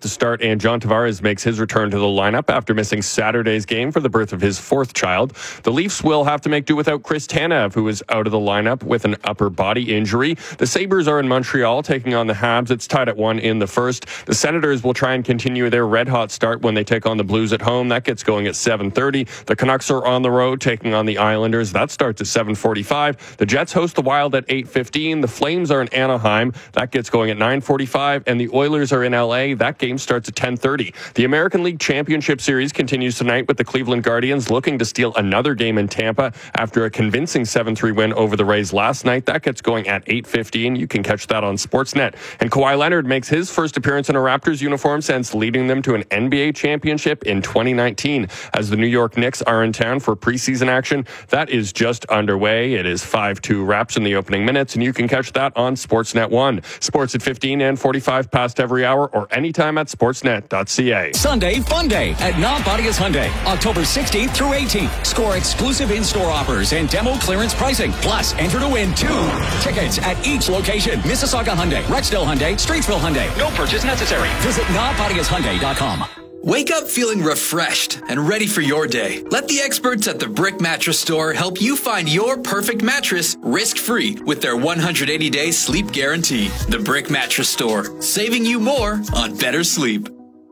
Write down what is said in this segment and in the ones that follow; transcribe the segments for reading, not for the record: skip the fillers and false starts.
to start, and John Tavares makes his return to the lineup after missing Saturday's game for the birth of his fourth child. The Leafs will have to make do without Chris Tanev, who is out of the lineup with an upper body injury. The Sabres are in Montreal taking on the Habs. It's tied at 1 in the first. The Senators will try and continue their red-hot start when they take on the Blues at home. That gets going at 7:30. The Canucks are on the road taking on the Islanders. That starts at 7:45. The Jets host the Wild at 8:15. The Flames are in Anaheim. That gets going at 9:45. And the Oilers are in LA. That game starts at 10:30. The American League Championship Series continues tonight with the Cleveland Guardians looking to steal another game in Tampa after a convincing 7-3 win over the Rays last night. That gets going at 8:15. You can catch that on Sportsnet. And Kawhi Leonard makes his first appearance in a Raptors uniform since leading them to an NBA championship in 2019. As the New York Knicks are in town for preseason action, that is just underway. It is 5-2 Raps in the opening minutes, and you can catch that on Sportsnet 1. Sports at 15 and 45 past every hour or anytime at sportsnet.ca. Sunday Fun Day at Knob Bodias Hyundai, October 16th through 18th. Score exclusive in-store offers and demo clearance pricing. Plus, enter to win 2 tickets at each location. Mississauga Hyundai, Rexdale Hyundai, Streetsville Hyundai. No purchase necessary. Visit knobbodiashyundai.com. Wake up feeling refreshed and ready for your day. Let the experts at the Brick Mattress Store help you find your perfect mattress risk-free with their 180-day sleep guarantee. The Brick Mattress Store, saving you more on better sleep.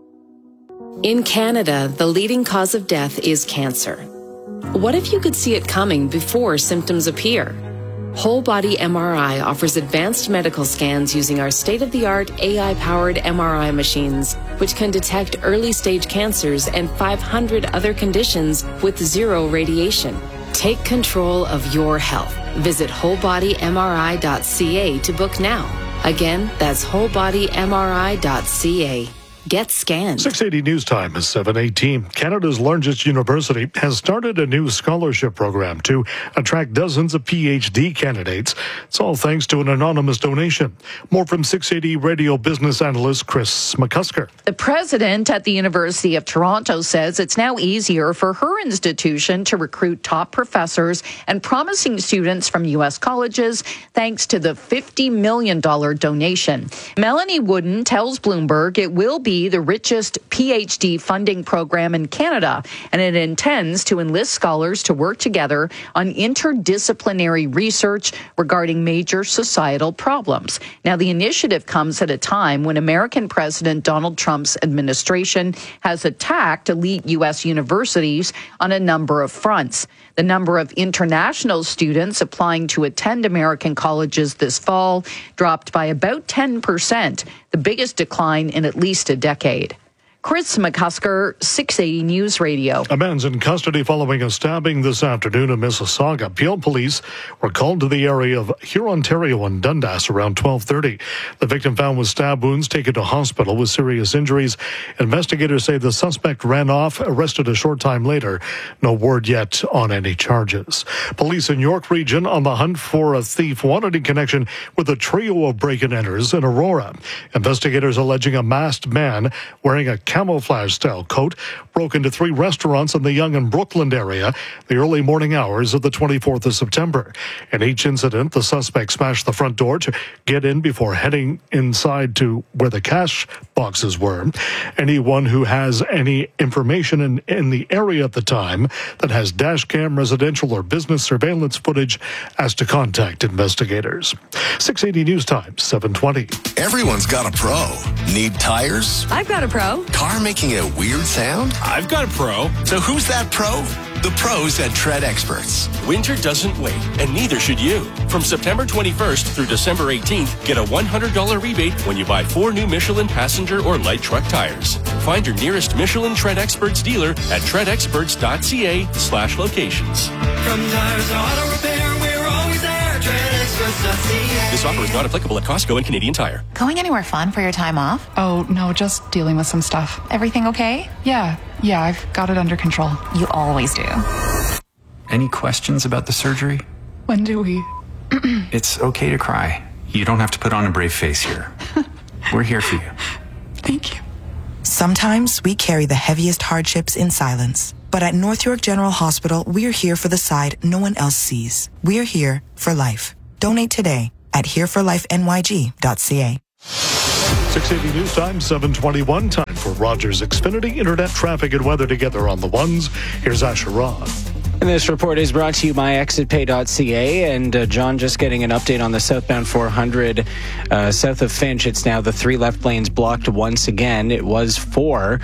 In Canada, the leading cause of death is cancer. What if you could see it coming before symptoms appear? Whole Body MRI offers advanced medical scans using our state-of-the-art AI-powered MRI machines, which can detect early-stage cancers and 500 other conditions with zero radiation. Take control of your health. Visit wholebodymri.ca to book now. Again, that's wholebodymri.ca. Get scanned. 680 News Time is 7:18. Canada's largest university has started a new scholarship program to attract dozens of PhD candidates. It's all thanks to an anonymous donation. More from 680 radio business analyst Chris McCusker. The president at the University of Toronto says it's now easier for her institution to recruit top professors and promising students from U.S. colleges thanks to the $50 million donation. Melanie Wooden tells Bloomberg it will be the richest PhD funding program in Canada, and it intends to enlist scholars to work together on interdisciplinary research regarding major societal problems. Now, the initiative comes at a time when American President Donald Trump's administration has attacked elite U.S. universities on a number of fronts. The number of international students applying to attend American colleges this fall dropped by about 10%, the biggest decline in at least a decade. Chris McCusker, 680 News Radio. A man's in custody following a stabbing this afternoon in Mississauga. Peel police were called to the area of Huron, Ontario and Dundas around 12:30. The victim found with stab wounds, taken to hospital with serious injuries. Investigators say the suspect ran off, arrested a short time later. No word yet on any charges. Police in York Region on the hunt for a thief wanted in connection with a trio of break-and-enters in Aurora. Investigators alleging a masked man wearing a camouflage-style coat broke into 3 restaurants in the Yonge and Brookland area the early morning hours of the 24th of September. In each incident, the suspect smashed the front door to get in before heading inside to where the cash boxes were. Anyone who has any information in the area at the time that has dash cam, residential or business surveillance footage has to contact investigators. 680 News Time, 7:20. Everyone's got a pro. Need tires? I've got a pro. Car making a weird sound? I've got a pro. So who's that pro? The pros at Tread Experts. Winter doesn't wait, and neither should you. From September 21st through December 18th, get a $100 rebate when you buy 4 new Michelin passenger or light truck tires. Find your nearest Michelin Tread Experts dealer at treadexperts.ca/locations. From tires to auto repair, we're always there. TreadExperts.ca. This offer is not applicable at Costco and Canadian Tire. Going anywhere fun for your time off? Oh, no, just dealing with some stuff. Everything okay? Yeah, I've got it under control. You always do. Any questions about the surgery? When do we? It's okay to cry. You don't have to put on a brave face here. We're here for you. Thank you. Sometimes we carry the heaviest hardships in silence. But at North York General Hospital, we're here for the side no one else sees. We're here for life. Donate today at hereforlifenyg.ca. 680 News Time, 7:21. Time for Rogers Xfinity Internet traffic and weather together on the ones. Here's Asher Rod. And this report is brought to you by exitpay.ca. And John, just getting an update on the southbound 400 south of Finch. It's now the 3 left lanes blocked once again. It was 4,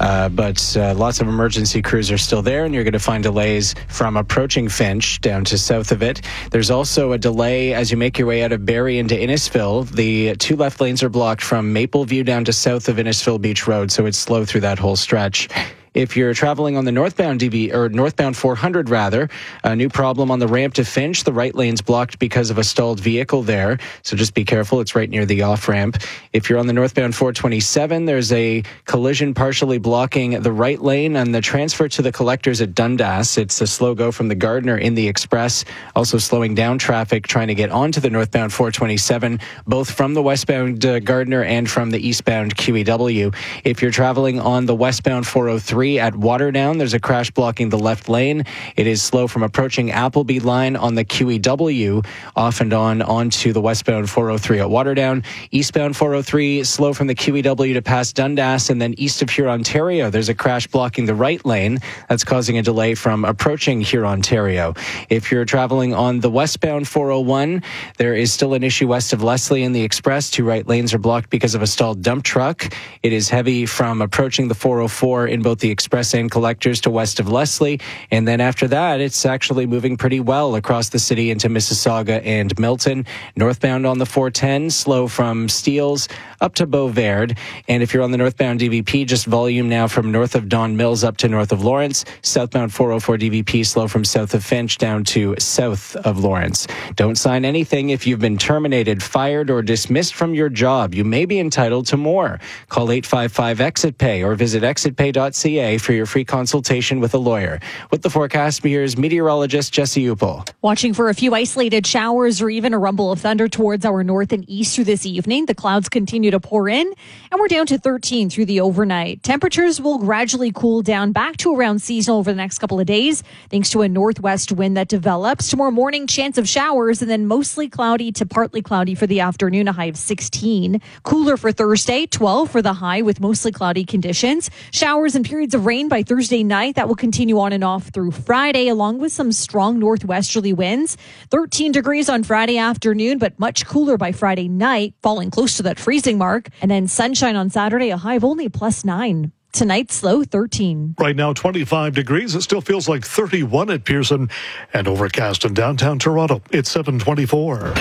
but lots of emergency crews are still there, and you're going to find delays from approaching Finch down to south of it. There's also a delay as you make your way out of Barrie into Innisfil. The 2 left lanes are blocked from Mapleview down to south of Innisfil Beach Road, so it's slow through that whole stretch. If you're traveling on the northbound northbound 400 rather, a new problem on the ramp to Finch. The right lane's blocked because of a stalled vehicle there, so just be careful. It's right near the off-ramp. If you're on the northbound 427, there's a collision partially blocking the right lane on the transfer to the collectors at Dundas. It's a slow go from the Gardiner in the express, also slowing down traffic trying to get onto the northbound 427, both from the westbound Gardiner and from the eastbound QEW. If you're traveling on the westbound 403, at Waterdown, there's a crash blocking the left lane. It is slow from approaching Appleby line on the QEW, off and on onto the westbound 403 at Waterdown. Eastbound 403, slow from the QEW to past Dundas, and then east of Hurontario, there's a crash blocking the right lane. That's causing a delay from approaching Hurontario. If you're traveling on the westbound 401, there is still an issue west of Leslie in the express. 2 right lanes are blocked because of a stalled dump truck. It is heavy from approaching the 404 in both the express and collectors to west of Leslie. And then after that, it's actually moving pretty well across the city into Mississauga and Milton. Northbound on the 410, slow from Steeles up to Beauverde. And if you're on the northbound DVP, just volume now from north of Don Mills up to north of Lawrence. Southbound 404 DVP, slow from south of Finch down to south of Lawrence. Don't sign anything if you've been terminated, fired, or dismissed from your job. You may be entitled to more. Call 855-EXIT-PAY or visit exitpay.ca for your free consultation with a lawyer. With the forecast, here's meteorologist Jesse Upel. Watching for a few isolated showers or even a rumble of thunder towards our north and east through this evening. The clouds continue to pour in, and we're down to 13 through the overnight. Temperatures will gradually cool down back to around seasonal over the next couple of days, thanks to a northwest wind that develops. Tomorrow morning, chance of showers, and then mostly cloudy to partly cloudy for the afternoon, a high of 16. Cooler for Thursday, 12 for the high with mostly cloudy conditions. Showers and periods of rain by Thursday night. That will continue on and off through Friday, along with some strong northwesterly winds. 13 degrees on Friday afternoon, but much cooler by Friday night, falling close to that freezing mark. And then sunshine on Saturday, a high of only +9. Tonight's low 13. Right now, 25 degrees. It still feels like 31 at Pearson and overcast in downtown Toronto. It's 7:24.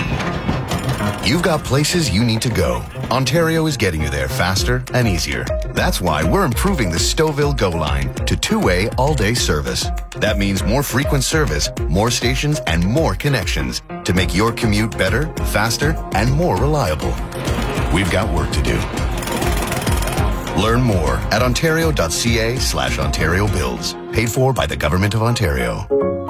You've got places you need to go. Ontario is getting you there faster and easier. That's why we're improving the Stouffville Go line to 2-way all-day service. That means more frequent service, more stations, and more connections to make your commute better, faster, and more reliable. We've got work to do. Learn more at ontario.ca/Ontario Builds. Paid for by the Government of Ontario.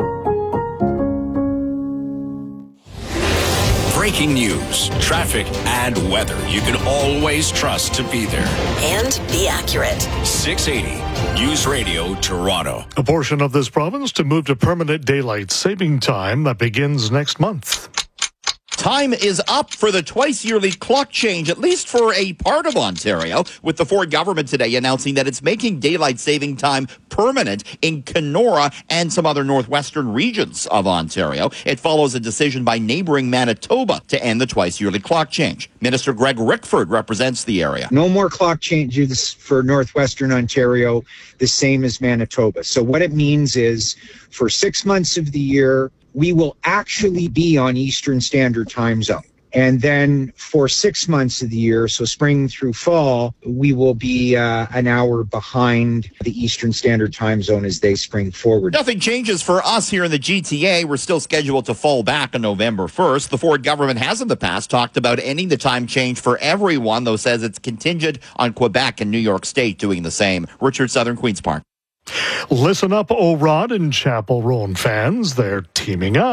Breaking news, traffic, and weather you can always trust to be there. And be accurate. 680 News Radio Toronto. A portion of this province to move to permanent daylight saving time that begins next month. Time is up for the twice-yearly clock change, at least for a part of Ontario, with the Ford government today announcing that it's making daylight saving time permanent in Kenora and some other northwestern regions of Ontario. It follows a decision by neighboring Manitoba to end the twice-yearly clock change. Minister Greg Rickford represents the area. No more clock changes for northwestern Ontario, the same as Manitoba. So what it means is for 6 months of the year, we will actually be on Eastern Standard Time Zone. And then for 6 months of the year, so spring through fall, we will be an hour behind the Eastern Standard Time Zone as they spring forward. Nothing changes for us here in the GTA. We're still scheduled to fall back on November 1st. The Ford government has in the past talked about ending the time change for everyone, though says it's contingent on Quebec and New York State doing the same. Richard, Southern Queen's Park. Listen up, O-Rod and Chapel Roan fans. They're teaming up.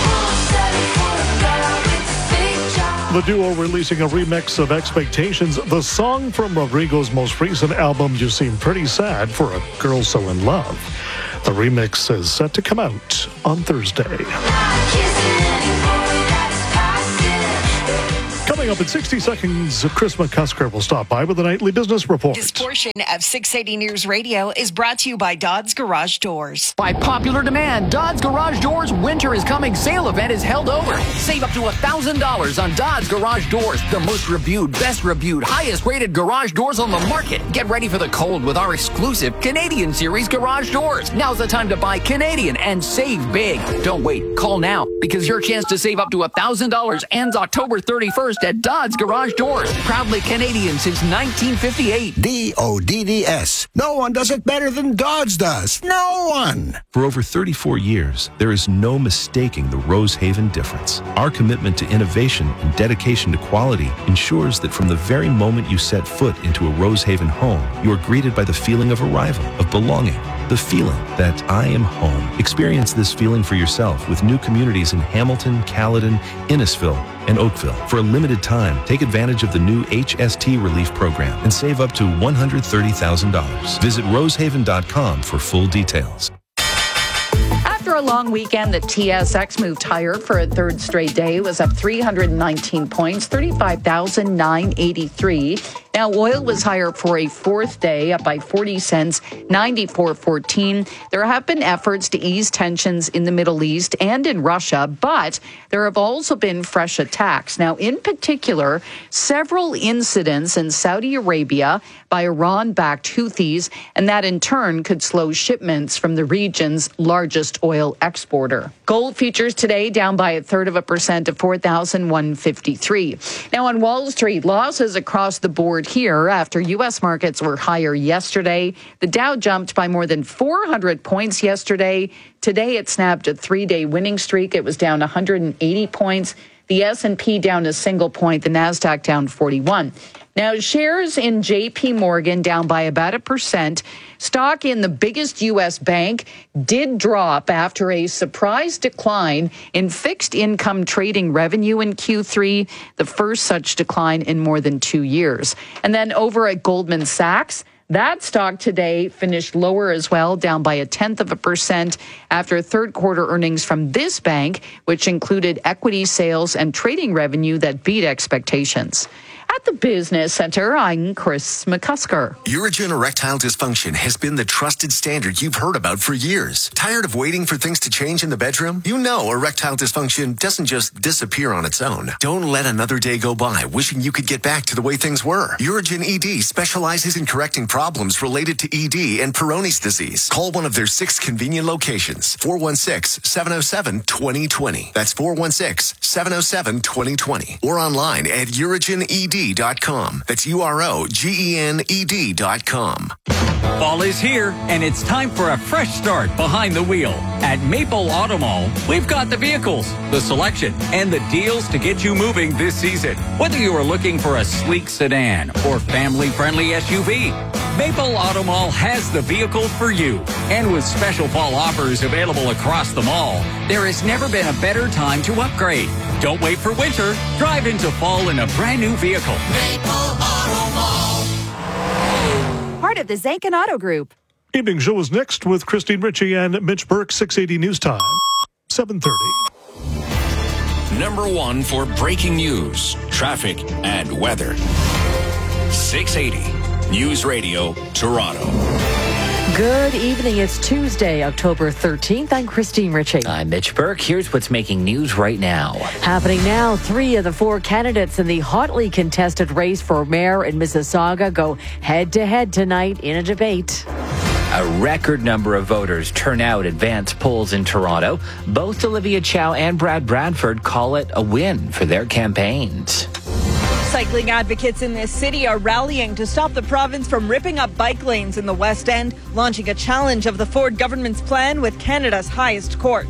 The duo releasing a remix of Expectations, the song from Rodrigo's most recent album, You Seem Pretty Sad for a Girl So in Love. The remix is set to come out on Thursday. Coming Coming up in 60 seconds, Chris McCusker will stop by with the nightly business report. This portion of 680 News Radio is brought to you by Dodds Garage Doors. By popular demand, Dodds Garage Doors Winter is Coming sale event is held over. Save up to $1,000 on Dodds Garage Doors, the most reviewed, best reviewed, highest rated garage doors on the market. Get ready for the cold with our exclusive Canadian Series garage doors. Now's the time to buy Canadian and save big. Don't wait. Call now because your chance to save up to $1,000 ends October 31st at Dodds Garage Doors. Proudly Canadian since 1958. DODDS. No one does it better than Dodds does. No one. For over 34 years, there is no mistaking the Rosehaven difference. Our commitment to innovation and dedication to quality ensures that from the very moment you set foot into a Rosehaven home, you are greeted by the feeling of arrival, of belonging, the feeling that I am home. Experience this feeling for yourself with new communities in Hamilton, Caledon, Innisfil, and Oakville. For a limited time, take advantage of the new HST Relief Program and save up to $130,000. Visit rosehaven.com for full details. After a long weekend, the TSX moved higher for a third straight day. It was up 319 points, 35,983. Now, oil was higher for a fourth day, up by 40 cents, 94.14. There have been efforts to ease tensions in the Middle East and in Russia, but there have also been fresh attacks. Now, in particular, several incidents in Saudi Arabia by Iran-backed Houthis, and that in turn could slow shipments from the region's largest oil exporter. Gold futures today down by 0.33% to 4,153. Now, on Wall Street, losses across the board here after U.S. markets were higher yesterday. The Dow jumped by more than 400 points yesterday. Today, it snapped a three-day winning streak. It was down 180 points. The S&P down a single point. The Nasdaq down 41. Now, shares in J.P. Morgan down by about 1%. Stock in the biggest U.S. bank did drop after a surprise decline in fixed income trading revenue in Q3, the first such decline in more than 2 years. And then over at Goldman Sachs, that stock today finished lower as well, down by 0.1% after third quarter earnings from this bank, which included equity sales and trading revenue that beat expectations. At the Business Center, I'm Chris McCusker. Urigen erectile dysfunction has been the trusted standard you've heard about for years. Tired of waiting for things to change in the bedroom? You know erectile dysfunction doesn't just disappear on its own. Don't let another day go by wishing you could get back to the way things were. Urigen ED specializes in correcting problems related to ED and Peyronie's disease. Call one of their 6 convenient locations. 416-707-2020. That's 416-707-2020. Or online at urigened.com. That's UROGENED.com. Fall is here, and it's time for a fresh start behind the wheel. At Maple Auto Mall, we've got the vehicles, the selection, and the deals to get you moving this season. Whether you are looking for a sleek sedan or family-friendly SUV, Maple Auto Mall has the vehicle for you. And with special fall offers available across the mall, there has never been a better time to upgrade. Don't wait for winter. Drive into fall in a brand new vehicle. Maple Auto Mall. Part of the Zankin Auto Group. Evening show is next with Christine Ritchie and Mitch Burke, 680 News Time, 7:30. Number 1 for breaking news, traffic, and weather. 680 News Radio, Toronto. Good evening. It's Tuesday, October 13th. I'm Christine Ritchie. I'm Mitch Burke. Here's what's making news right now. Happening now, 3 of the 4 candidates in the hotly contested race for mayor in Mississauga go head-to-head tonight in a debate. A record number of voters turn out advance polls in Toronto. Both Olivia Chow and Brad Bradford call it a win for their campaigns. Cycling advocates in this city are rallying to stop the province from ripping up bike lanes in the West End, launching a challenge of the Ford government's plan with Canada's highest court.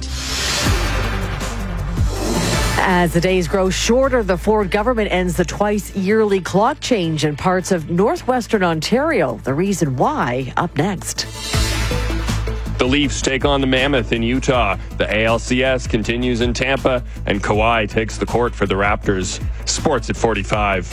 As the days grow shorter, the Ford government ends the twice-yearly clock change in parts of northwestern Ontario. The reason why, up next. The Leafs take on the Mammoth in Utah. The ALCS continues in Tampa, and Kawhi takes the court for the Raptors. Sports at 45.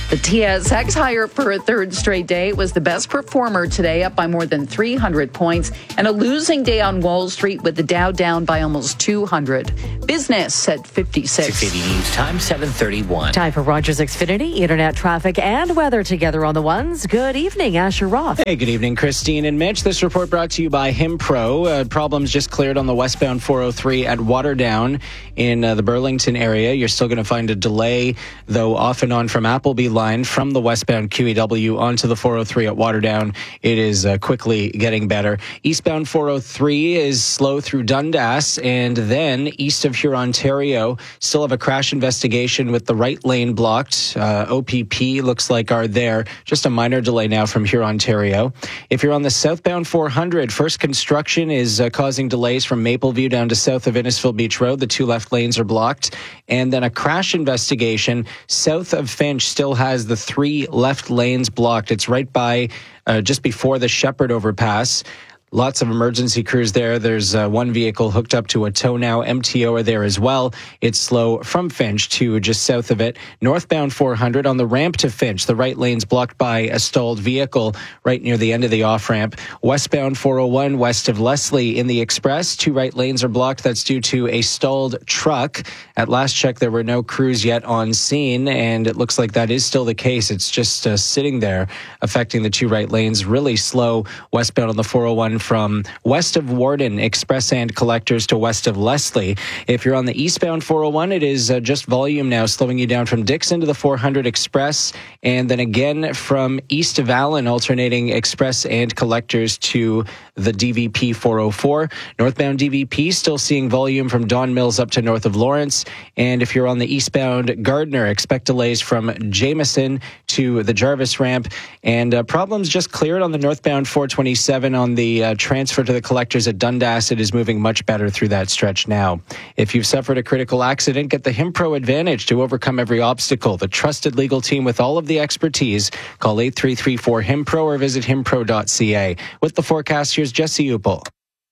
The TSX higher for a third straight day. It was the best performer today, up by more than 300 points, and a losing day on Wall Street with the Dow down by almost 200. Business at 56. 680 News Time, 7:31. Time for Rogers Xfinity, internet traffic and weather together on the ones. Good evening, Asher Roth. Hey, good evening, Christine and Mitch. This report brought to you by Himpro. Problems just cleared on the westbound 403 at Waterdown in the Burlington area. You're still going to find a delay, though, off and on from Appleby line from the westbound QEW onto the 403 at Waterdown. It is quickly getting better. Eastbound 403 is slow through Dundas, and then east of Hurontario, still have a crash investigation with the right lane blocked. OPP looks like are there. Just a minor delay now from Hurontario. If you're on the southbound 400, first construction is causing delays from Mapleview down to south of Innisfil Beach Road. The two left lanes are blocked. And then a crash investigation south of Finch still has the three left lanes blocked. It's right by, just before the Shepherd overpass. Lots of emergency crews there. There's one vehicle hooked up to a tow now. MTO are there as well. It's slow from Finch to just south of it. Northbound 400 on the ramp to Finch. The right lane's blocked by a stalled vehicle right near the end of the off-ramp. Westbound 401 west of Leslie in the Express. Two right lanes are blocked. That's due to a stalled truck. At last check, there were no crews yet on scene, and it looks like that is still the case. It's just sitting there, affecting the two right lanes. Really slow westbound on the 401 from west of Warden, Express and Collectors to west of Leslie. If you're on the eastbound 401, it is just volume now, slowing you down from Dixon to the 400 Express, and then again from east of Allen, alternating Express and Collectors to the DVP 404. Northbound DVP still seeing volume from Don Mills up to north of Lawrence. And if you're on the eastbound Gardner, expect delays from Jameson to the Jarvis ramp. And problems just cleared on the northbound 427 on the transfer to the Collectors at Dundas. It is moving much better through that stretch now. If you've suffered a critical accident, get the Himpro Advantage to overcome every obstacle. The trusted legal team with all of the expertise. Call 8334-HIMPRO or visit himpro.ca. With the forecast, here's Jesse Upel.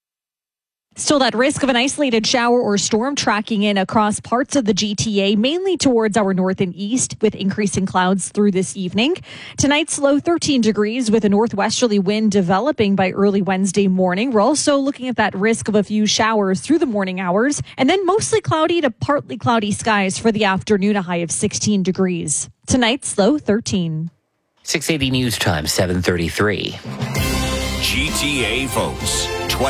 Still that risk of an isolated shower or storm tracking in across parts of the GTA, mainly towards our north and east, with increasing clouds through this evening. Tonight's low 13 degrees with a northwesterly wind developing by early Wednesday morning. We're also looking at that risk of a few showers through the morning hours, and then mostly cloudy to partly cloudy skies for the afternoon, a high of 16 degrees. Tonight's low 13. 680 News Time, 7:33. GTA votes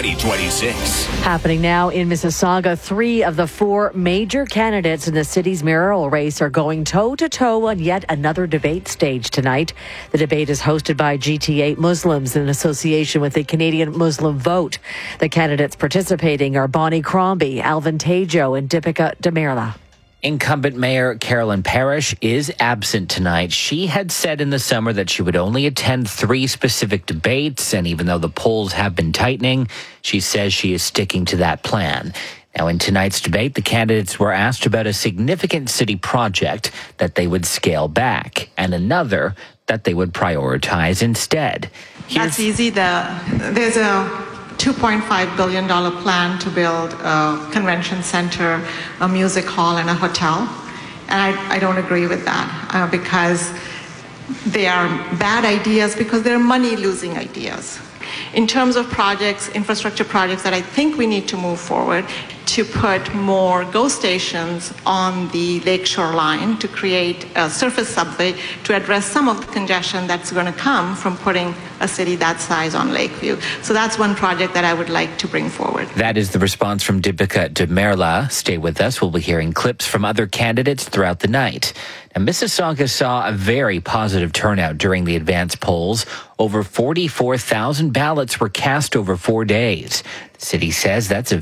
2026. Happening now in Mississauga, 3 of the 4 major candidates in the city's mayoral race are going toe-to-toe on yet another debate stage tonight. The debate is hosted by GTA Muslims in association with the Canadian Muslim Vote. The candidates participating are Bonnie Crombie, Alvin Tejo, and Deepika Demerla. Incumbent Mayor Carolyn Parrish is absent tonight. She had said in the summer that she would only attend 3 specific debates, and even though the polls have been tightening, she says she is sticking to that plan. Now, in tonight's debate, the candidates were asked about a significant city project that they would scale back and another that they would prioritize instead. That's easy. There's a $2.5 billion plan to build a convention center, a music hall, and a hotel. And I don't agree with that because they are bad ideas because they're money-losing ideas. In terms of projects, infrastructure projects that I think we need to move forward, to put more GO stations on the lakeshore line to create a surface subway to address some of the congestion that's going to come from putting a city that size on Lakeview. So that's one project that I would like to bring forward. That is the response from Deepika Demerla. Stay with us. We'll be hearing clips from other candidates throughout the night. And Mississauga saw a very positive turnout during the advance polls. Over 44,000 ballots were cast over 4 days. The city says that's a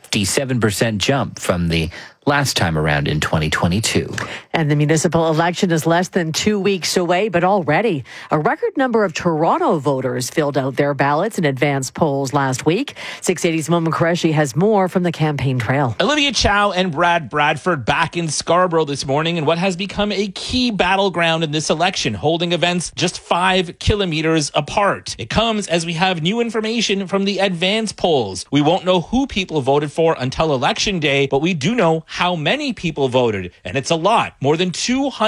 57% jump from the last time around in 2022. And the municipal election is less than 2 weeks away, but already a record number of Toronto voters filled out their ballots in advance polls last week. 680's Momin Qureshi has more from the campaign trail. Olivia Chow and Brad Bradford back in Scarborough this morning in what has become a key battleground in this election, holding events just 5 kilometers apart. It comes as we have new information from the advance polls. We won't know who people voted for until Election Day, but we do know how many people voted, and it's a lot. More than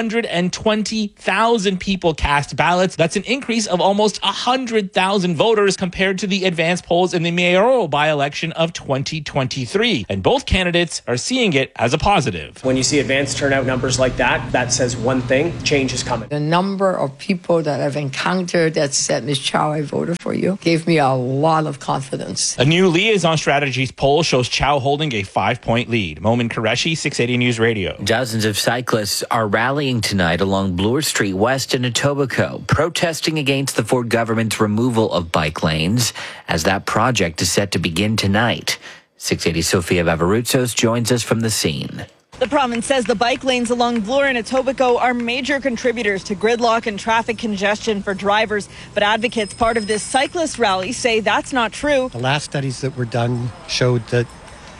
220,000 people cast ballots. That's an increase of almost 100,000 voters compared to the advanced polls in the mayoral by-election of 2023. And both candidates are seeing it as a positive. When you see advanced turnout numbers like that, that says one thing: change is coming. The number of people that I've encountered that said, Ms. Chow, I voted for you, gave me a lot of confidence. A new Liaison Strategies poll shows Chow holding a 5-point lead. Momin Qureshi, 680 News Radio. Dozens of cyclists are rallying tonight along Bloor Street West in Etobicoke, protesting against the Ford government's removal of bike lanes as that project is set to begin tonight. 680 Sofia Vavarutsos joins us from the scene. The province says the bike lanes along Bloor and Etobicoke are major contributors to gridlock and traffic congestion for drivers. But advocates part of this cyclist rally say that's not true. The last studies that were done showed that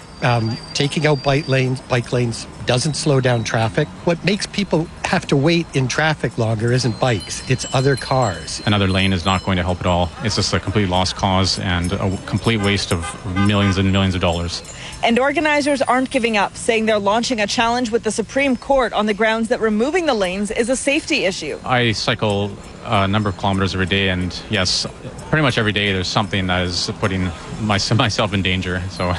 taking out bike lanes doesn't slow down traffic. What makes people have to wait in traffic longer isn't bikes, it's other cars. Another lane is not going to help at all. It's just a complete lost cause and a complete waste of millions and millions of dollars. And organizers aren't giving up, saying they're launching a challenge with the Supreme Court on the grounds that removing the lanes is a safety issue. I cycle a number of kilometers every day, and yes, pretty much every day there's something that is putting myself in danger. So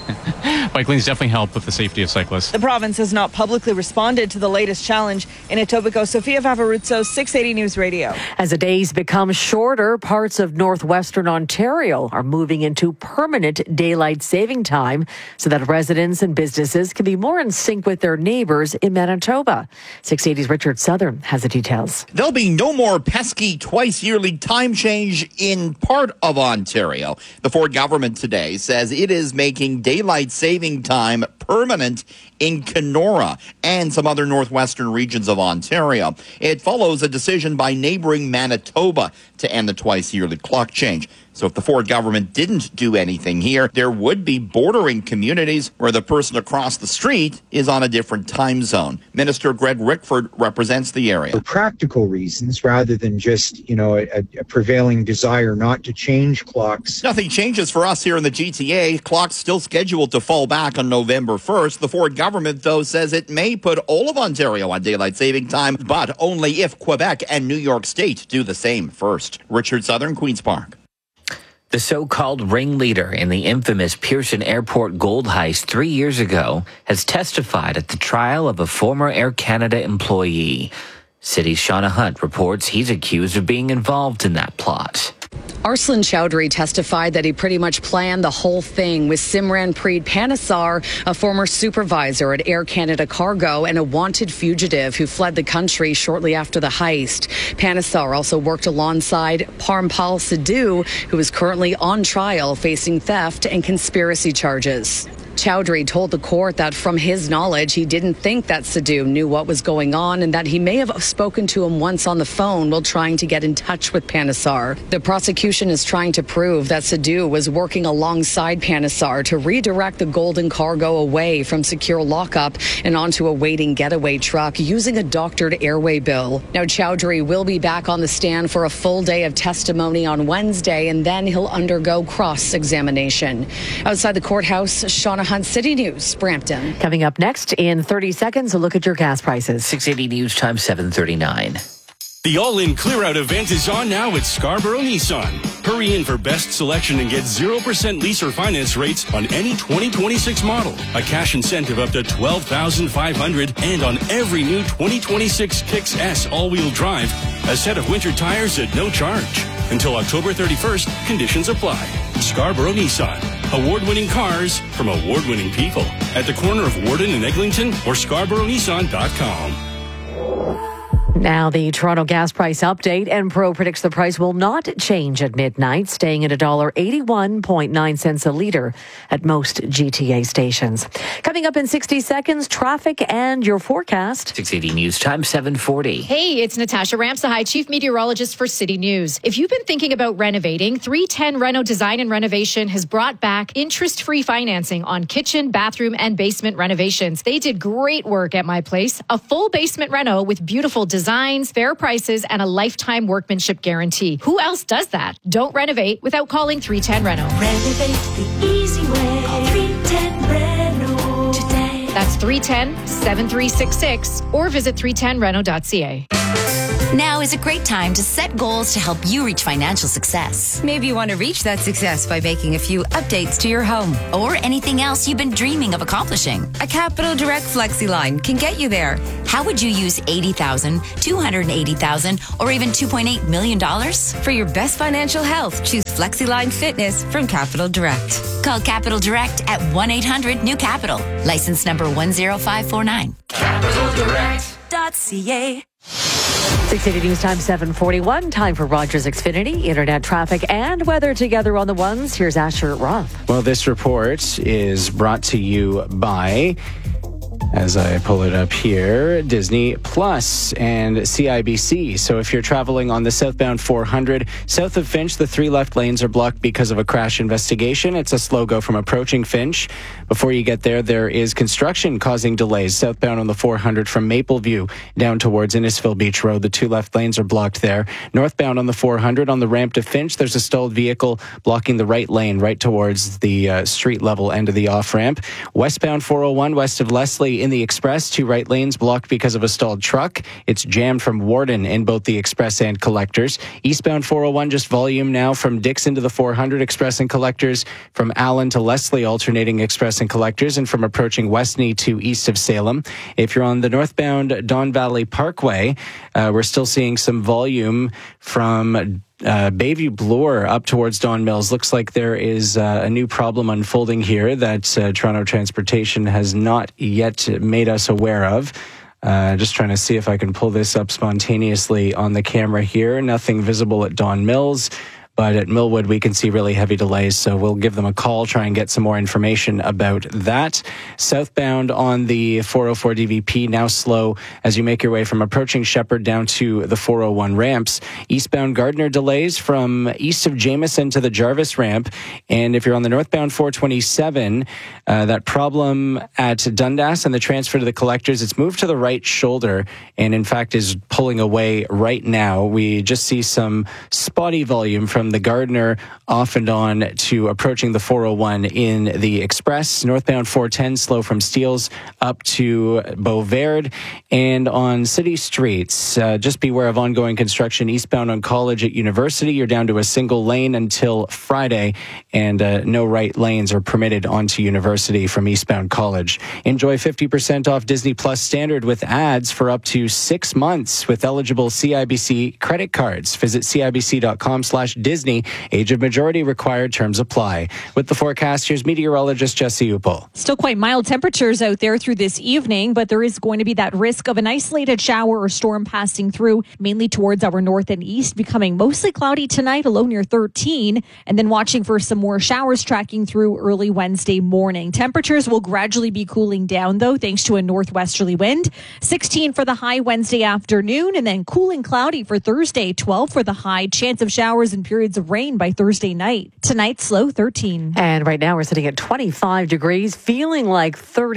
bike lanes definitely help with the safety of cyclists. The province has not publicly responded to the latest challenge. In Etobicoke, Sofia Vavarutsos, 680 News Radio. As the days become shorter, parts of northwestern Ontario are moving into permanent daylight saving time so that residents and businesses can be more in sync with their neighbors in Manitoba. 680's Richard Southern has the details. There'll be no more pesky twice-yearly time change in part of Ontario. The Ford government today says it is making daylight saving time permanent in Kenora and some other northwestern regions of Ontario. It follows a decision by neighboring Manitoba to end the twice-yearly clock change. So if the Ford government didn't do anything here, there would be bordering communities where the person across the street is on a different time zone. Minister Greg Rickford represents the area. For practical reasons, rather than just, a prevailing desire not to change clocks. Nothing changes for us here in the GTA. Clocks still scheduled to fall back on November 1st. The Ford government, though, says it may put all of Ontario on daylight saving time, but only if Quebec and New York State do the same first. Richard Southern, Queen's Park. The so-called ringleader in the infamous Pearson Airport gold heist 3 years ago has testified at the trial of a former Air Canada employee. City's Shauna Hunt reports he's accused of being involved in that plot. Arslan Chowdhury testified that he pretty much planned the whole thing with Simran Preet Panesar, a former supervisor at Air Canada Cargo and a wanted fugitive who fled the country shortly after the heist. Panesar also worked alongside Parmpal Sidhu, who is currently on trial facing theft and conspiracy charges. Chowdhury told the court that from his knowledge, he didn't think that Sidhu knew what was going on and that he may have spoken to him once on the phone while trying to get in touch with Panesar. The prosecution is trying to prove that Sidhu was working alongside Panesar to redirect the golden cargo away from secure lockup and onto a waiting getaway truck using a doctored airway bill. Now, Chowdhury will be back on the stand for a full day of testimony on Wednesday, and then he'll undergo cross-examination. Outside the courthouse, Shauna Hunt, City News, Brampton. Coming up next in 30 seconds, a look at your gas prices. 680 News Time, 7:39. The all-in clear-out event is on now at Scarborough Nissan. Hurry in for best selection and get 0% lease or finance rates on any 2026 model. A cash incentive up to $12,500 and on every new 2026 Kicks S all-wheel drive. A set of winter tires at no charge. Until October 31st, conditions apply. Scarborough Nissan. Award-winning cars from award-winning people. At the corner of Warden and Eglinton or ScarboroughNissan.com. Now the Toronto gas price update. Enpro predicts the price will not change at midnight, staying at $1.81.9 a litre at most GTA stations. Coming up in 60 seconds, traffic and your forecast. 680 News Time, 7:40. Hey, it's Natasha Ramsahai, Chief Meteorologist for City News. If you've been thinking about renovating, 310 Reno Design and Renovation has brought back interest-free financing on kitchen, bathroom, and basement renovations. They did great work at my place. A full basement reno with beautiful designs, fair prices, and a lifetime workmanship guarantee. Who else does that? Don't renovate without calling 310 Reno. Renovate the easy way. Call 310 Reno today. That's 310-7366 or visit 310reno.ca. Now is a great time to set goals to help you reach financial success. Maybe you want to reach that success by making a few updates to your home or anything else you've been dreaming of accomplishing. A Capital Direct FlexiLine can get you there. How would you use $80,000, $280,000, or even $2.8 million? For your best financial health, choose FlexiLine Fitness from Capital Direct. Call Capital Direct at 1-800-NEW-CAPITAL. License number 10549. CapitalDirect.ca. 680 News Time 7:41. Time for Rogers Xfinity, internet traffic and weather together on the ones. Here's Asher Roth. Well, this report is brought to you by, as I pull it up here, Disney Plus and CIBC. So if you're traveling on the southbound 400, south of Finch, the 3 left lanes are blocked because of a crash investigation. It's a slow go from approaching Finch. Before you get there, there is construction causing delays southbound on the 400 from Mapleview down towards Innisfil Beach Road. The 2 left lanes are blocked there. Northbound on the 400 on the ramp to Finch, there's a stalled vehicle blocking the right lane right towards the street level end of the off-ramp. Westbound 401 west of Leslie in the Express, 2 right lanes blocked because of a stalled truck. It's jammed from Warden in both the Express and Collectors. Eastbound 401 just volume now from Dixon to the 400 Express and Collectors, from Allen to Leslie alternating Express and Collectors, and from approaching Westney to east of Salem. If you're on the northbound Don Valley Parkway, we're still seeing some volume from Bayview Bloor up towards Don Mills. Looks like there is a new problem unfolding here that Toronto Transportation has not yet made us aware of. Just trying to see if I can pull this up spontaneously on the camera here. Nothing visible at Don Mills, but at Millwood we can see really heavy delays, so we'll give them a call, try and get some more information about that. Southbound on the 404 DVP, now slow as you make your way from approaching Shepherd down to the 401 ramps. Eastbound Gardner delays from east of Jameson to the Jarvis ramp, and if you're on the northbound 427, that problem at Dundas and the transfer to the Collectors, it's moved to the right shoulder and in fact is pulling away right now. We just see some spotty volume from the Gardner off and on to approaching the 401 in the Express. Northbound 410 slow from Steeles up to Beauvard. And on city streets, just beware of ongoing construction eastbound on College at University. You're down to a single lane until Friday, and no right lanes are permitted onto University from eastbound College. Enjoy 50% off Disney Plus Standard with ads for up to 6 months with eligible CIBC credit cards. Visit CIBC.com/Disney. Age of majority required. Terms apply. With the forecast, here's meteorologist Jesse Upel. Still quite mild temperatures out there through this evening, but there is going to be that risk of an isolated shower or storm passing through, mainly towards our north and east, becoming mostly cloudy tonight, a low near 13, and then watching for some more showers tracking through early Wednesday morning. Temperatures will gradually be cooling down, though, thanks to a northwesterly wind. 16 for the high Wednesday afternoon, and then cooling cloudy for Thursday, 12 for the high. Chance of showers and periods of rain by Thursday night. Tonight's low 13. And right now we're sitting at 25 degrees, feeling like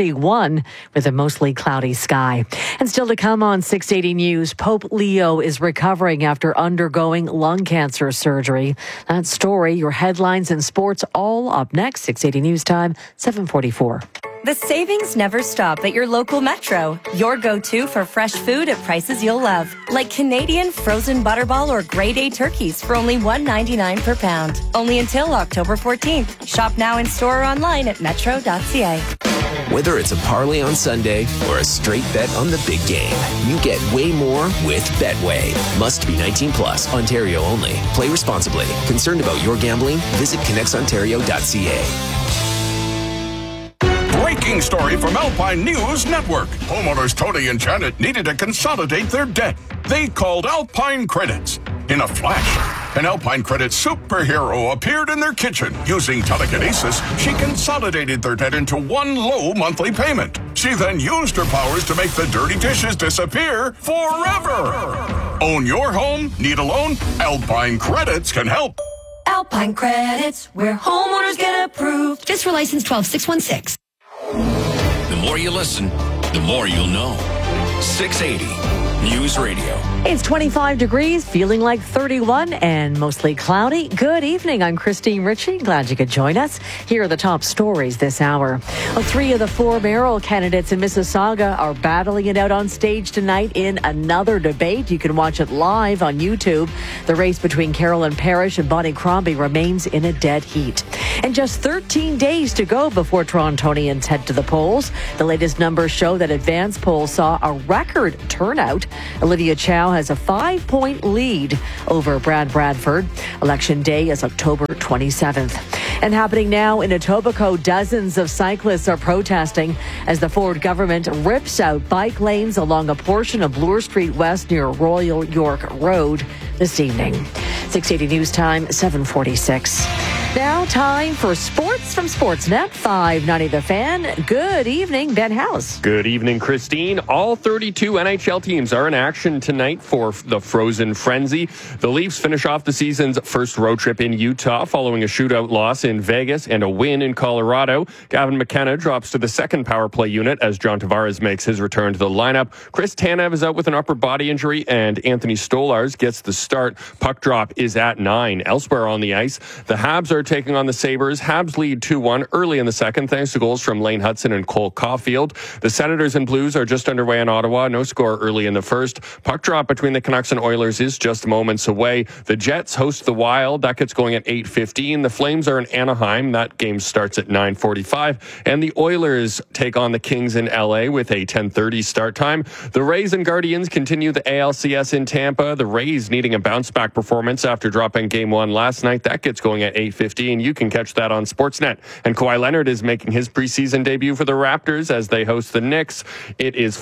31 with a mostly cloudy sky. And still to come on 680 News, Pope Leo is recovering after undergoing lung cancer surgery. That story, your headlines and sports all up next. 680 News Time, 7:44. The savings never stop at your local Metro. Your go-to for fresh food at prices you'll love. Like Canadian frozen butterball or grade A turkeys for only $1.99 per pound. Only until October 14th. Shop now in store or online at metro.ca. Whether it's a parlay on Sunday or a straight bet on the big game, you get way more with Betway. Must be 19 plus, Ontario only. Play responsibly. Concerned about your gambling? Visit connectsontario.ca. Breaking story from Alpine News Network. Homeowners Tony and Janet needed to consolidate their debt. They called Alpine Credits. In a flash, an Alpine Credits superhero appeared in their kitchen. Using telekinesis, she consolidated their debt into one low monthly payment. She then used her powers to make the dirty dishes disappear forever. Own your home? Need a loan? Alpine Credits can help. Alpine Credits, where homeowners get approved. Just for license 12616. The more you listen, the more you'll know. 680 News Radio. It's 25 degrees, feeling like 31 and mostly cloudy. Good evening. I'm Christine Ritchie. Glad you could join us. Here are the top stories this hour. Well, 3 of the 4 mayoral candidates in Mississauga are battling it out on stage tonight in another debate. You can watch it live on YouTube. The race between Carolyn Parrish and Bonnie Crombie remains in a dead heat. And just 13 days to go before Torontonians head to the polls. The latest numbers show that advance polls saw a record turnout. Olivia Chow has a 5-point lead over Brad Bradford. Election day is October 27th. And happening now in Etobicoke, dozens of cyclists are protesting as the Ford government rips out bike lanes along a portion of Bloor Street West near Royal York Road this evening. 680 News Time, 7:46. Now time for sports from Sportsnet 590 The Fan. Good evening, Ben House. Good evening, Christine. All 32 NHL teams are in action tonight for the Frozen Frenzy. The Leafs finish off the season's first road trip in Utah following a shootout loss in Vegas and a win in Colorado. Gavin McKenna drops to the second power play unit as John Tavares makes his return to the lineup. Chris Tanev is out with an upper body injury and Anthony Stolarz gets the start. Puck drop is at 9. Elsewhere on the ice, the Habs are taking on the Sabres. Habs lead 2-1 early in the second thanks to goals from Lane Hudson and Cole Caulfield. The Senators and Blues are just underway in Ottawa. No score early in the first. Puck drop between the Canucks and Oilers is just moments away. The Jets host the Wild. That gets going at 8:15. The Flames are in Anaheim. That game starts at 9:45. And the Oilers take on the Kings in LA with a 10:30 start time. The Rays and Guardians continue the ALCS in Tampa. The Rays needing a bounce-back performance after dropping Game 1 last night. That gets going at 8:15. You can catch that on Sportsnet. And Kawhi Leonard is making his preseason debut for the Raptors as they host the Knicks. It is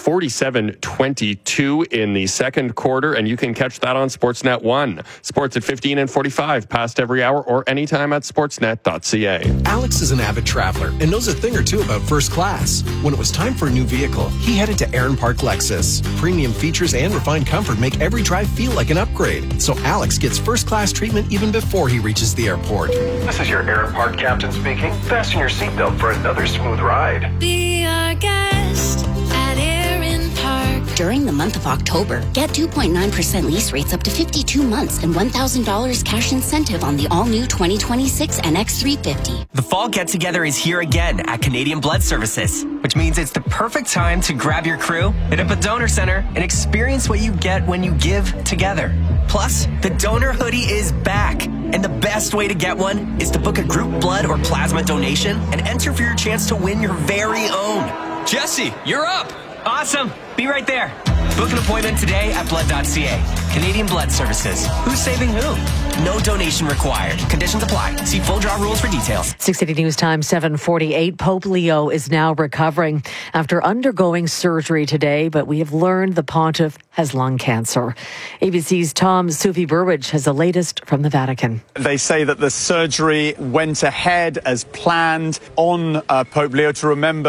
47-22 in the second quarter, and you can catch that on Sportsnet 1. Sports at 15 and 45, past every hour or anytime at sportsnet.ca. Alex is an avid traveler and knows a thing or two about first class. When it was time for a new vehicle, he headed to Aaron Park Lexus. Premium features and refined comfort make every drive feel like an upgrade. So Alex gets first class treatment even before he reaches the airport. This is your Aaron Park captain speaking. Fasten your seatbelt for another smooth ride. Be our guest at Aaron Park. During the month of October, get 2.9% lease rates up to 52 months and $1,000 cash incentive on the all-new 2026 NX350. The fall get-together is here again at Canadian Blood Services, which means it's the perfect time to grab your crew, hit up a donor center, and experience what you get when you give together. Plus, the donor hoodie is back. And the best way to get one is to book a group blood or plasma donation and enter for your chance to win your very own. Jesse, you're up. Awesome. Be right there. Book an appointment today at blood.ca. Canadian Blood Services. Who's saving who? No donation required. Conditions apply. See full draw rules for details. 680 News Time, 7:48. Pope Leo is now recovering after undergoing surgery today, but we have learned the pontiff has lung cancer. ABC's Tom Sufi Burwich has the latest from the Vatican. They say that the surgery went ahead as planned on Pope Leo to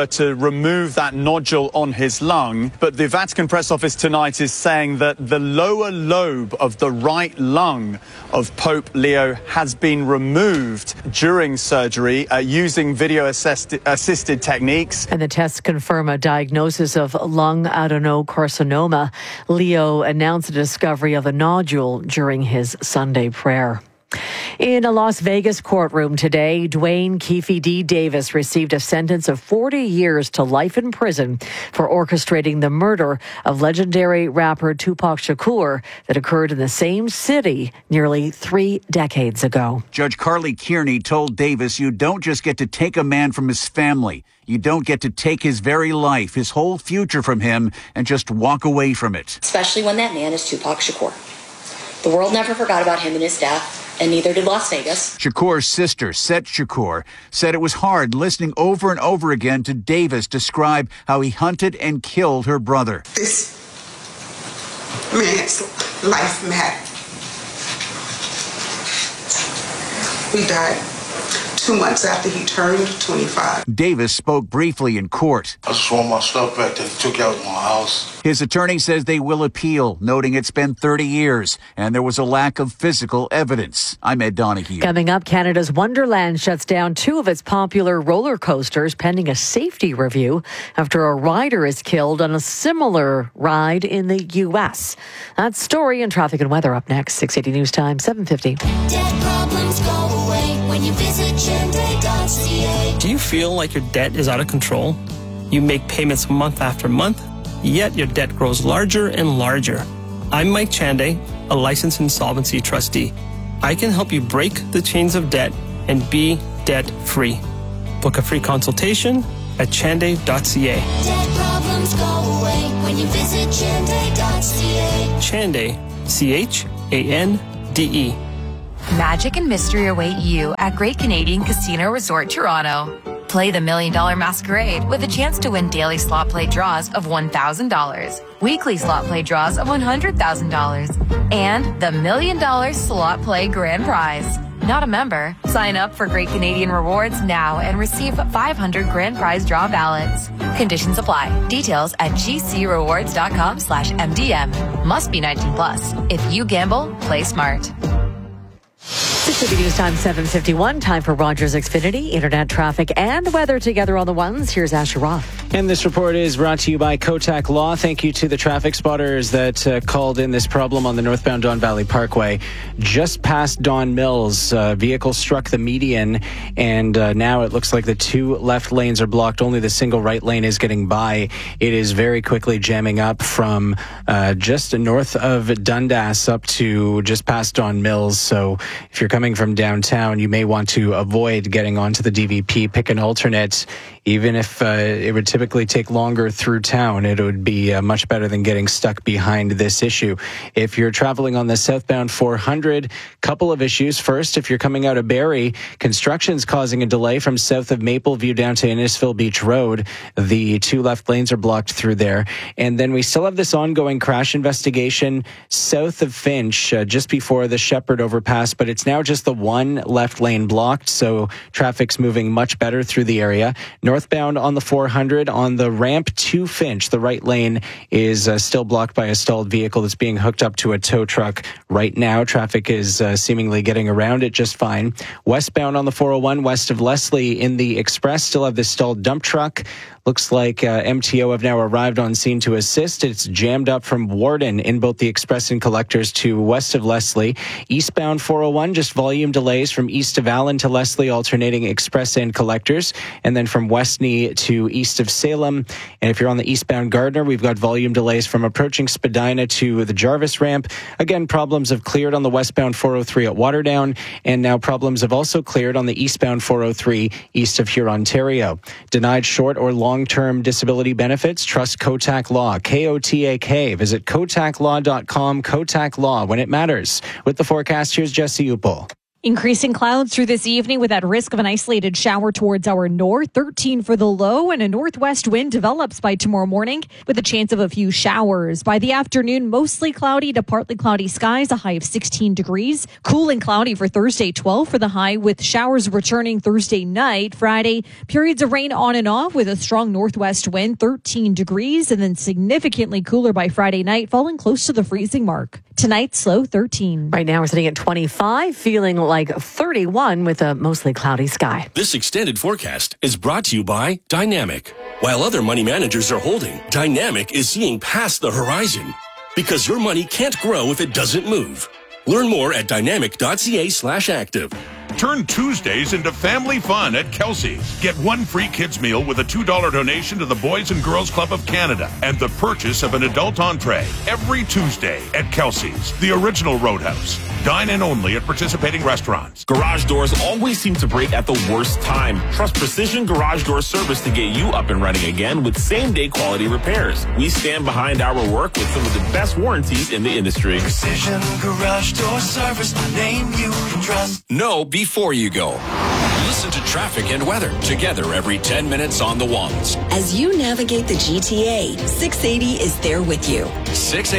remove that nodule on his lung. But the Vatican press office tonight is saying that the lower lobe of the right lung of Pope Leo has been removed during surgery using video-assisted techniques. And the tests confirm a diagnosis of lung adenocarcinoma. Leo announced the discovery of the nodule during his Sunday prayer. In a Las Vegas courtroom today, Dwayne Keefe D. Davis received a sentence of 40 years to life in prison for orchestrating the murder of legendary rapper Tupac Shakur that occurred in the same city nearly 3 decades ago. Judge Carly Kearney told Davis, "You don't just get to take a man from his family. You don't get to take his very life, his whole future from him, and just walk away from it." Especially when that man is Tupac Shakur. The world never forgot about him and his death, and neither did Las Vegas. Shakur's sister, Set Shakur, said it was hard listening over and over again to Davis describe how he hunted and killed her brother. This man's life mattered. We died 2 months after he turned 25. Davis spoke briefly in court. I just want my stuff back that he took out of my house. His attorney says they will appeal, noting it's been 30 years and there was a lack of physical evidence. I'm Ed Donahue. Coming up, Canada's Wonderland shuts down 2 of its popular roller coasters pending a safety review after a rider is killed on a similar ride in the U.S. That story and traffic and weather up next. 680 News Time, 7:50. Debt problems go away when you visit Chande.ca. Do you feel like your debt is out of control? You make payments month after month, yet your debt grows larger and larger. I'm Mike Chande, a licensed insolvency trustee. I can help you break the chains of debt and be debt-free. Book a free consultation at Chande.ca. Debt problems go away when you visit Chande.ca. Chande, Chande. Magic and mystery await you at Great Canadian Casino Resort Toronto. Play the $1 Million Masquerade with a chance to win daily slot play draws of $1,000, weekly slot play draws of $100,000, and the $1 Million Slot Play Grand Prize. Not a member? Sign up for Great Canadian Rewards now and receive 500 grand prize draw ballots. Conditions apply. Details at gcrewards.com/MDM. Must be 19 plus. If you gamble, play smart. 6:50 News Time, 7:51. Time for Rogers Xfinity, internet traffic and weather together on the ones. Here's Asher Roth. And this report is brought to you by Kotak Law. Thank you to the traffic spotters that called in this problem on the northbound Don Valley Parkway. Just past Don Mills, vehicle struck the median, and now it looks like the 2 left lanes are blocked. Only the single right lane is getting by. It is very quickly jamming up from just north of Dundas up to just past Don Mills. So if you're coming from downtown, you may want to avoid getting onto the DVP. Pick an alternate. Even if it would typically take longer through town, it would be much better than getting stuck behind this issue. If you're traveling on the southbound 400, couple of issues. First, if you're coming out of Barrie, construction's causing a delay from south of Mapleview down to Innisfil Beach Road. The 2 left lanes are blocked through there. And then we still have this ongoing crash investigation south of Finch, just before the Shepherd overpass, but it's now just the 1 left lane blocked, so traffic's moving much better through the area. Northbound on the 400, on the ramp to Finch, the right lane is still blocked by a stalled vehicle that's being hooked up to a tow truck. Right now, traffic is seemingly getting around it just fine. Westbound on the 401, west of Leslie in the Express, still have this stalled dump truck. Looks like MTO have now arrived on scene to assist. It's jammed up from Warden in both the Express and Collectors to west of Leslie. Eastbound 401, just volume delays from east of Allen to Leslie, alternating Express and Collectors. And then from Westney to east of Salem. And if you're on the eastbound Gardner, we've got volume delays from approaching Spadina to the Jarvis ramp. Again, problems have cleared on the westbound 403 at Waterdown. And now problems have also cleared on the eastbound 403 east of Hurontario. Denied short or long-term disability benefits? Trust Kotak Law. Kotak. Visit kotaklaw.com. Kotak Law, when it matters. With the forecast, here's Jesse Upel. Increasing clouds through this evening with that risk of an isolated shower towards our north, 13 for the low, and a northwest wind develops by tomorrow morning with a chance of a few showers. By the afternoon, mostly cloudy to partly cloudy skies, a high of 16 degrees. Cool and cloudy for Thursday, 12 for the high, with showers returning Thursday night. Friday, periods of rain on and off with a strong northwest wind, 13 degrees, and then significantly cooler by Friday night, falling close to the freezing mark. Tonight's low 13. Right now we're sitting at 25, feeling like 31 with a mostly cloudy sky. This extended forecast is brought to you by Dynamic. While other money managers are holding, Dynamic is seeing past the horizon. Because your money can't grow if it doesn't move. Learn more at dynamic.ca/active. Turn Tuesdays into family fun at Kelsey's. Get 1 free kids meal with a $2 donation to the Boys and Girls Club of Canada and the purchase of an adult entree every Tuesday at Kelsey's, the original Roadhouse. Dine in only at participating restaurants. Garage doors always seem to break at the worst time. Trust Precision Garage Door Service to get you up and running again with same-day quality repairs. We stand behind our work with some of the best warranties in the industry. Precision Garage Door Service, the name you can trust. Know before you go. Listen to traffic and weather together every 10 minutes on the ones. As you navigate the GTA, 680 is there with you. 680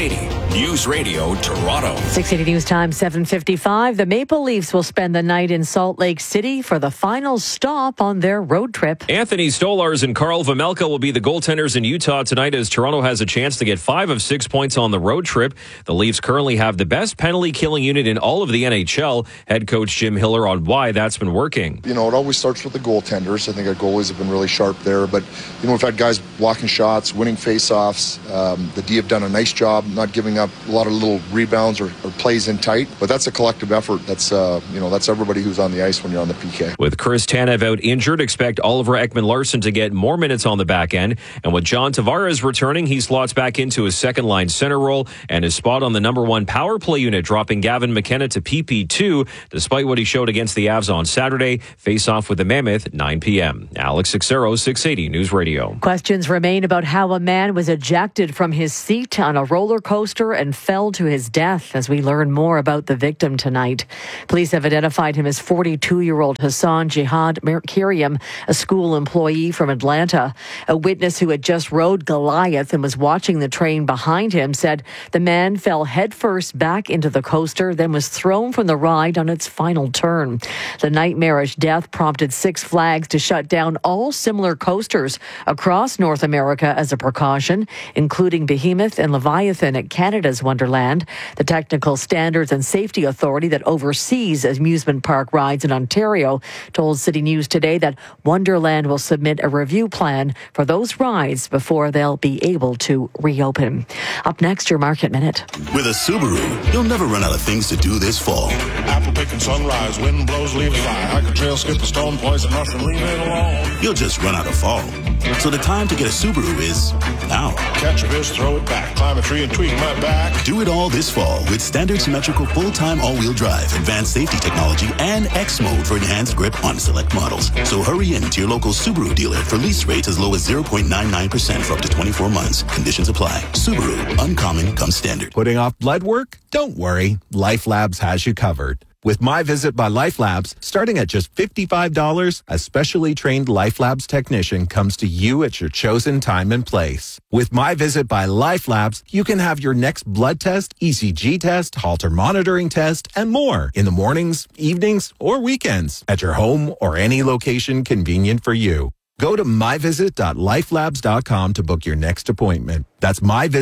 News Radio Toronto. 680 News Time, 7:55. The Maple Leafs will spend the night in Salt Lake City for the final stop on their road trip. Anthony Stolarz and Karl Vejmelka will be the goaltenders in Utah tonight as Toronto has a chance to get 5 of 6 points on the road trip. The Leafs currently have the best penalty killing unit in all of the NHL. Head coach Jim Hiller on why that's been working. You know, it always starts with the goaltenders. I think our goalies have been really sharp there. But, you know, we've had guys blocking shots, winning faceoffs. The D have done a nice job not giving up a lot of little rebounds or plays in tight. But that's a collective effort. That's, that's everybody who's on the ice when you're on the PK. With Chris Tanev out injured, expect Oliver Ekman-Larsson to get more minutes on the back end. And with John Tavares returning, he slots back into his second-line center role and his spot on the number 1 power play unit, dropping Gavin McKenna to PP2, despite what he showed against the Avs on Saturday. Face-off with the Mammoth at 9 p.m. Alex Sixero, 680 News Radio. Questions remain about how a man was ejected from his seat on a roller coaster and fell to his death as we learn more about the victim tonight. Police have identified him as 42-year-old Hassan Jihad Merkiriam, a school employee from Atlanta. A witness who had just rode Goliath and was watching the train behind him said the man fell headfirst back into the coaster, then was thrown from the ride on its final turn. The nightmarish death prompted Six Flags to shut down all similar coasters across North America as a precaution, including Behemoth and Leviathan at Canada's Wonderland. The Technical Standards and Safety Authority that oversees amusement park rides in Ontario told City News today that Wonderland will submit a review plan for those rides before they'll be able to reopen. Up next, your Market Minute. With a Subaru, you'll never run out of things to do this fall. Apple picking sunrise, wind blows, leaves fly. Hike a trail, skip a stone, poison mushroom, leave it alone. You'll just run out of fall. So the time to get a Subaru is now. Catch a fish, throw it back, climb a tree and tweak my back. Do it all this fall with standard symmetrical full-time all-wheel drive, advanced safety technology, and X mode for enhanced grip on select models. So hurry in to your local Subaru dealer for lease rates as low as 0.99% for up to 24 months. Conditions apply. Subaru, uncommon comes standard. Putting off blood work? Don't worry. Life Labs has you covered. With My Visit by Life Labs, starting at just $55, a specially trained Life Labs technician comes to you at your chosen time and place. With My Visit by Life Labs, you can have your next blood test, ECG test, Holter monitoring test, and more in the mornings, evenings, or weekends at your home or any location convenient for you. Go to myvisit.lifelabs.com to book your next appointment. That's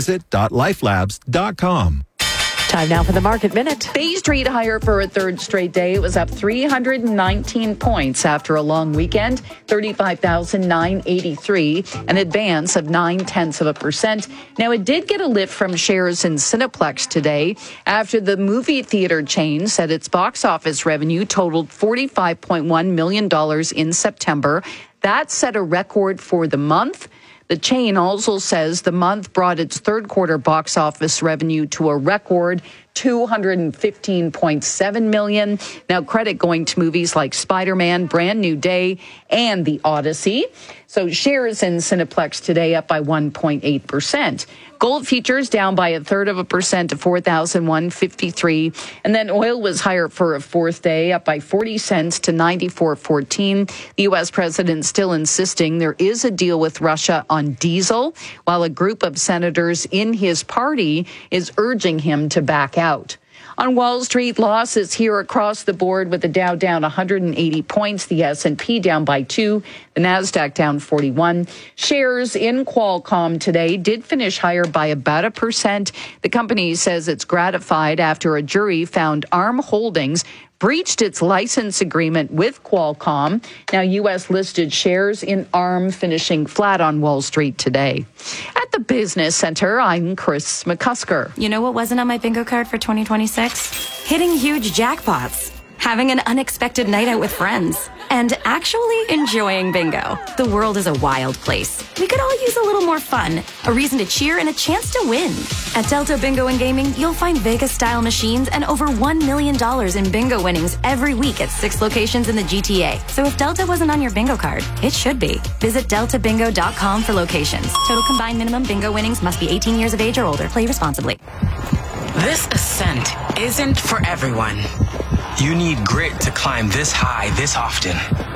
myvisit.lifelabs.com. Time now for the Market Minute. Bay Street higher for a third straight day. It was up 319 points after a long weekend, 35,983, an advance of 0.9%. Now, it did get a lift from shares in Cineplex today after the movie theater chain said its box office revenue totaled $45.1 million in September. That set a record for the month. The chain also says the month brought its third quarter box office revenue to a record $215.7 million. Now, credit going to movies like Spider-Man, Brand New Day, and The Odyssey. So shares in Cineplex today up by 1.8%. Gold futures down by 0.33% to $4,153. And then oil was higher for a fourth day, up by 40 cents to $94.14. The U.S. president still insisting there is a deal with Russia on diesel, while a group of senators in his party is urging him to back out. On Wall Street, losses here across the board with the Dow down 180 points, the S&P down by 2, the Nasdaq down 41. Shares in Qualcomm today did finish higher by about 1%. The company says it's gratified after a jury found ARM Holdings breached its license agreement with Qualcomm. Now, U.S. listed shares in ARM finishing flat on Wall Street today. At the Business Center, I'm Chris McCusker. You know what wasn't on my bingo card for 2026? Hitting huge jackpots, having an unexpected night out with friends, and actually enjoying bingo. The world is a wild place. We could all use a little more fun, a reason to cheer, and a chance to win. At Delta Bingo and Gaming, you'll find Vegas-style machines and over $1 million in bingo winnings every week at 6 locations in the GTA. So if Delta wasn't on your bingo card, it should be. Visit deltabingo.com for locations. Total combined minimum bingo winnings must be 18 years of age or older. Play responsibly. This ascent isn't for everyone. You need grit to climb this high this often.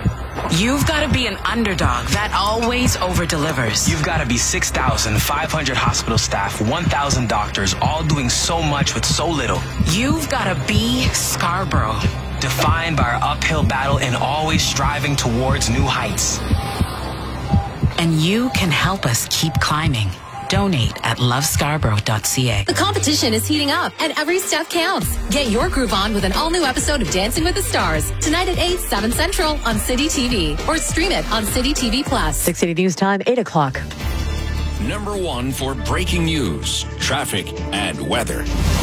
You've got to be an underdog that always over-delivers. You've got to be 6,500 hospital staff, 1,000 doctors, all doing so much with so little. You've got to be Scarborough. Defined by our uphill battle and always striving towards new heights. And you can help us keep climbing. Donate at lovescarborough.ca. The competition is heating up, and every step counts. Get your groove on with an all-new episode of Dancing with the Stars. Tonight at 8, 7 Central on City TV. Or stream it on City TV+. 680 News Time, 8 o'clock. Number 1 for breaking news, traffic, and weather.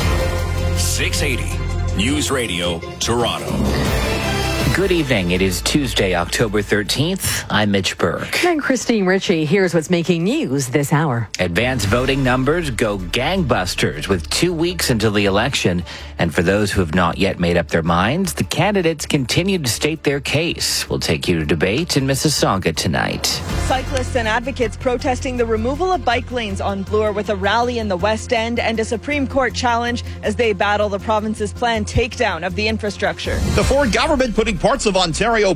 680 News Radio, Toronto. Good evening. It is Tuesday, October 13th. I'm Mitch Burke. And Christine Ritchie. Here's what's making news this hour. Advanced voting numbers go gangbusters with 2 weeks until the election. And for those who have not yet made up their minds, the candidates continue to state their case. We'll take you to debate in Mississauga tonight. Cyclists and advocates protesting the removal of bike lanes on Bloor with a rally in the West End and a Supreme Court challenge as they battle the province's planned takedown of the infrastructure. The Ford government putting parts of Ontario